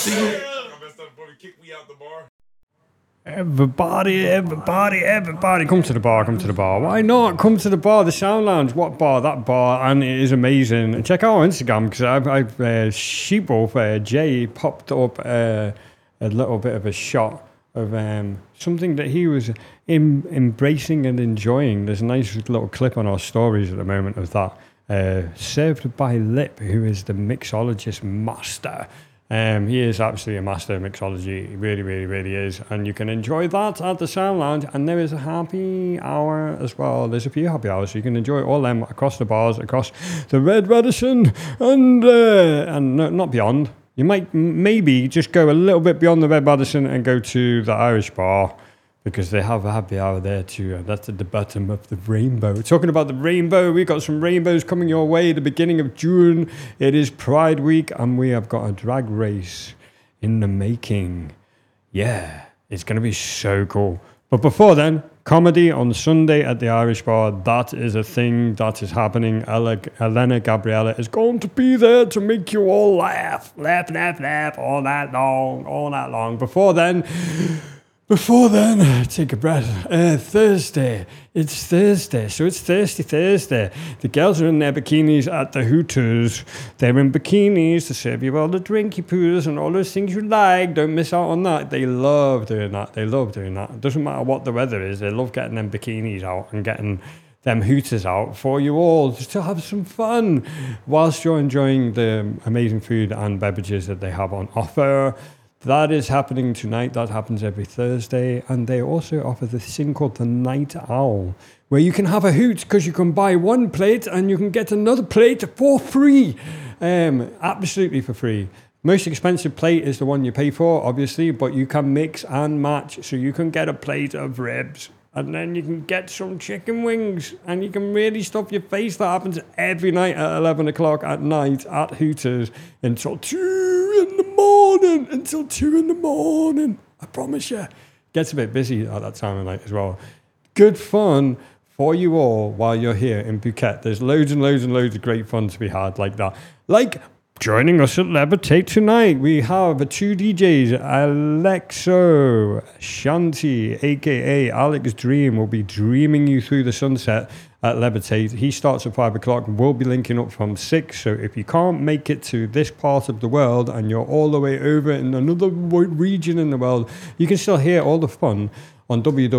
Everybody, come to the bar. Why not? Come to the bar, the Sound Lounge. What bar? That bar, and it is amazing. Check out our Instagram, because I've Sheepwolf, Jay, popped up a little bit of a shot of something that he was embracing and enjoying. There's a nice little clip on our stories at the moment of that, served by Lip, who is the mixologist master. He is absolutely a master of mixology. He really, really, really is. And you can enjoy that at the Sound Lounge. And there is a happy hour as well. There's a few happy hours, so you can enjoy all them across the bars, across the Red Radisson, and not beyond. You might maybe just go a little bit beyond the Red Radisson and go to the Irish Bar, because they have a happy hour there too. That's at the bottom of the rainbow. Talking about the rainbow, we've got some rainbows coming your way at the beginning of June. It is Pride Week, and we have got a drag race in the making. Yeah, it's going to be so cool. But before then, comedy on Sunday at the Irish Bar. That is a thing that is happening. Elena Gabriella is going to be there to make you all laugh all night long. Before then, take a breath. Thursday. It's Thursday, so it's Thirsty Thursday. The girls are in their bikinis at the Hooters. They're in bikinis to serve you all the drinky poos and all those things you like. Don't miss out on that. They love doing that. It doesn't matter what the weather is. They love getting them bikinis out and getting them Hooters out for you all, just to have some fun whilst you're enjoying the amazing food and beverages that they have on offer. That is happening tonight. That happens every Thursday. And they also offer this thing called the Night Owl, where you can have a hoot because you can buy one plate and you can get another plate for free. Absolutely for free. Most expensive plate is the one you pay for, obviously, but you can mix and match. So you can get a plate of ribs, and then you can get some chicken wings, and you can really stuff your face. That happens every night at 11 o'clock at night at Hooters until 2 in the morning. I promise you. Gets a bit busy at that time of night as well. Good fun for you all while you're here in Phuket. There's loads and loads and loads of great fun to be had like that. Like joining us at Levitate tonight, we have 2 DJs, Alexo Shanti, aka Alex Dream, will be dreaming you through the sunset at Levitate. He starts at 5 o'clock. We'll be linking up from 6. So if you can't make it to this part of the world and you're all the way over in another region in the world, you can still hear all the fun on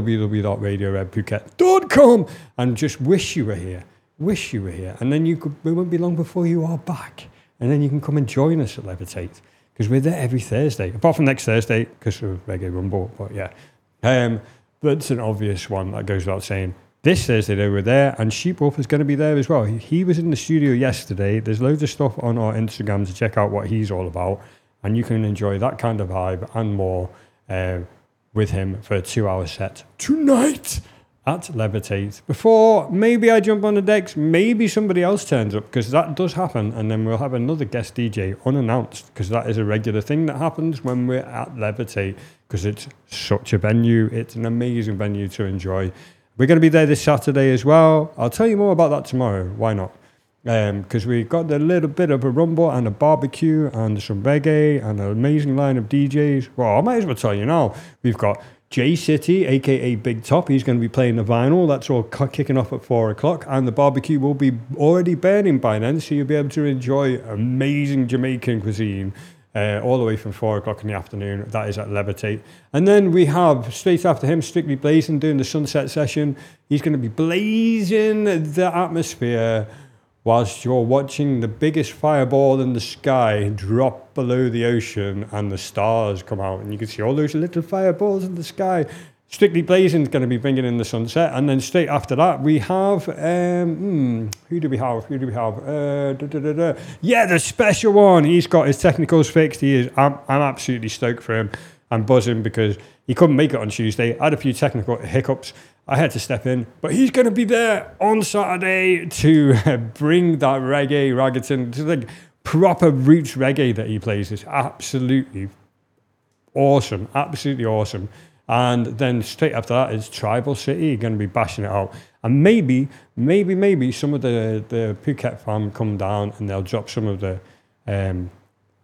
www.radioredphuket.com, and just wish you were here. And then it won't be long before you are back. And then you can come and join us at Levitate, because we're there every Thursday, apart from next Thursday, because of Reggae Rumble. But yeah, that's an obvious one that goes without saying. This Thursday, they were there, and Sheepwolf is going to be there as well. He was in the studio yesterday. There's loads of stuff on our Instagram to check out what he's all about, and you can enjoy that kind of vibe and more with him for a 2-hour set tonight at Levitate. Before maybe I jump on the decks, maybe somebody else turns up, because that does happen, and then we'll have another guest DJ unannounced, because that is a regular thing that happens when we're at Levitate, because it's such a venue. It's an amazing venue to enjoy. We're going to be there this Saturday as well. I'll tell you more about that tomorrow. Why not? Because we've got a little bit of a rumble and a barbecue and some reggae and an amazing line of DJs. Well, I might as well tell you now. We've got J City, a.k.a. Big Top. He's going to be playing the vinyl. That's all kicking off at 4 o'clock. And the barbecue will be already burning by then, so you'll be able to enjoy amazing Jamaican cuisine all the way from 4 o'clock in the afternoon. That is at Levitate. And then we have, straight after him, Strictly Blazing, doing the sunset session. He's going to be blazing the atmosphere whilst you're watching the biggest fireball in the sky drop below the ocean and the stars come out. And you can see all those little fireballs in the sky. Strictly Blazing is going to be bringing in the sunset. And then straight after that, we have... who do we have? Yeah, the special one. He's got his technicals fixed. I'm absolutely stoked for him. I'm buzzing because he couldn't make it on Tuesday. I had a few technical hiccups. I had to step in. But he's going to be there on Saturday to bring that reggaeton, to the proper roots reggae that he plays. It's absolutely awesome. Absolutely awesome. And then straight after that is Tribal City, going to be bashing it out. And maybe some of the Phuket fam come down and they'll drop some of the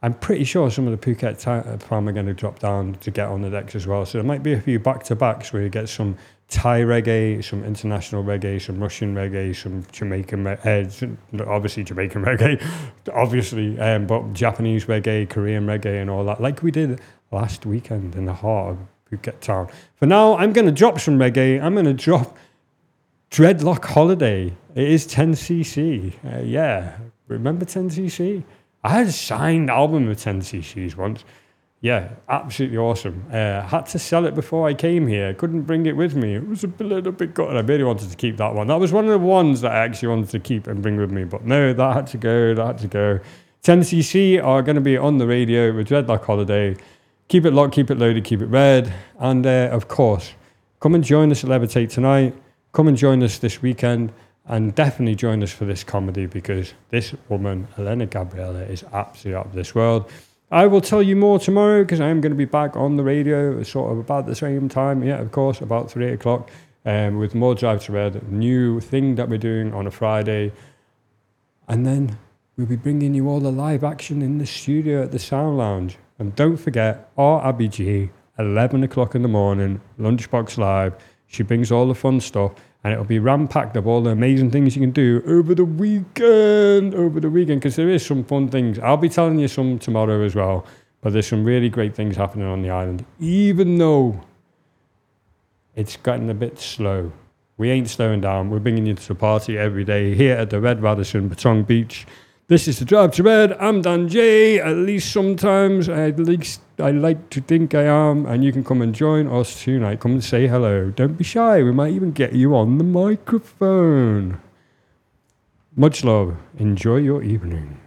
I'm pretty sure some of the Phuket fam are going to drop down to get on the decks as well. So there might be a few back-to-backs where you get some Thai reggae, some international reggae, some Russian reggae, some Jamaican obviously Jamaican reggae, obviously, but Japanese reggae, Korean reggae and all that, like we did last weekend in the heart of Phuket town. For now, I'm going to drop some reggae. I'm going to drop Dreadlock Holiday. It is 10cc. Yeah, remember 10cc? I had a signed album of 10cc's once. Yeah, absolutely awesome. Had to sell it before I came here. Couldn't bring it with me. It was a little bit gutted. I really wanted to keep that one. That was one of the ones that I actually wanted to keep and bring with me. But no, that had to go. 10cc are going to be on the radio with Dreadlock Holiday. Keep it locked, keep it loaded, keep it red. And of course, come and join us at Levitate tonight. Come and join us this weekend. And definitely join us for this comedy, because this woman, Elena Gabriela, is absolutely out of this world. I will tell you more tomorrow, because I am going to be back on the radio sort of about the same time. Yeah, of course, about 3 o'clock with more Drive to Red, a new thing that we're doing on a Friday. And then we'll be bringing you all the live action in the studio at the Sound Lounge. And don't forget, RABG, 11 o'clock in the morning, Lunchbox Live. She brings all the fun stuff. And it'll be ram-packed of all the amazing things you can do over the weekend, because there is some fun things. I'll be telling you some tomorrow as well, but there's some really great things happening on the island, even though it's gotten a bit slow. We ain't slowing down. We're bringing you to the party every day here at the Red Radisson, Patong Beach. This is the Drive to Red. I'm Dan J. At least sometimes, I like to think I am. And you can come and join us tonight. Come and say hello. Don't be shy. We might even get you on the microphone. Much love. Enjoy your evening.